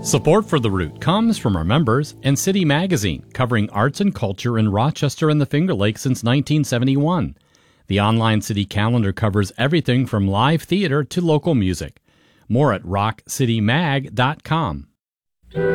Support for The Root comes from our members and City Magazine, covering arts and culture in Rochester and the Finger Lakes since 1971. The online city calendar covers everything from live theater to local music. More at rockcitymag.com.